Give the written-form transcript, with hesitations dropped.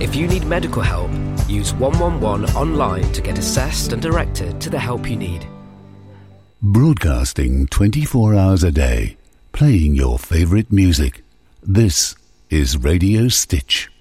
If you need medical help, use 111 online to get assessed and directed to the help you need. Broadcasting 24 hours a day, playing your favourite music. This is Radio Stitch.